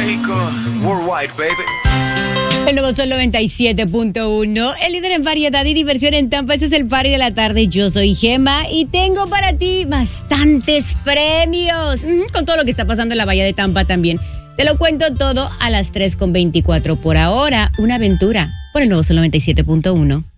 México, worldwide, baby. El nuevo Sol 97.1, el líder en variedad y diversión en Tampa. Este es el party de la tarde. Yo soy Gemma y tengo para ti bastantes premios. Con todo lo que está pasando en la Bahía de Tampa también. Te lo cuento todo a las 3:24 por ahora. Una aventura por el nuevo Sol 97.1.